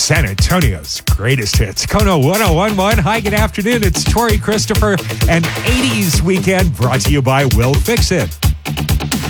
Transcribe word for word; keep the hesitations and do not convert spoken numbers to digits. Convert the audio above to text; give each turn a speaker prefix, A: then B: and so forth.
A: San Antonio's greatest hits. Kono one oh one point one. Hi, good afternoon. It's Tori Christopher and eighties Weekend brought to you by Will Fix It.